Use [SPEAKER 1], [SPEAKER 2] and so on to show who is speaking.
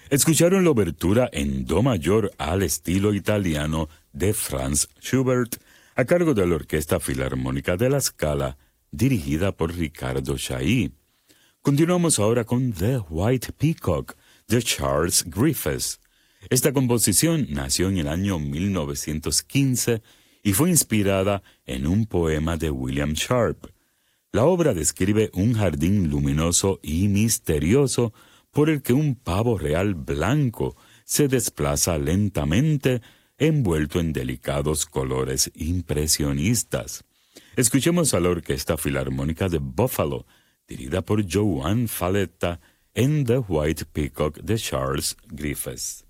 [SPEAKER 1] Escucharon la obertura en do mayor al estilo italiano de Franz Schubert, a cargo de la Orquesta Filarmónica de la Scala, dirigida por Riccardo Chailly. Continuamos ahora con The White Peacock, de Charles Griffiths. Esta composición nació en el año 1915 y fue inspirada en un poema de William Sharp. La obra describe un jardín luminoso y misterioso por el que un pavo real blanco se desplaza lentamente, envuelto en delicados colores impresionistas. Escuchemos a la Orquesta Filarmónica de Buffalo, dirigida por Joan Falletta, en The White Peacock de Charles Griffiths.